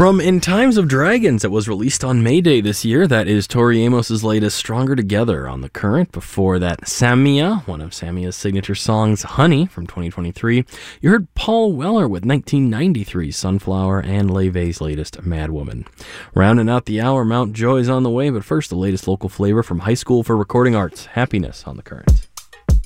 From In Times of Dragons, it was released on May Day this year. That is Tori Amos' latest Stronger Together on The Current. Before that, Samia, one of Samia's signature songs, Honey, from 2023. You heard Paul Weller with 1993's Sunflower and Leve's latest Mad Woman. Rounding out the hour, Mount Joy's on the way, but first, the latest local flavor from High School for Recording Arts, Happiness on The Current.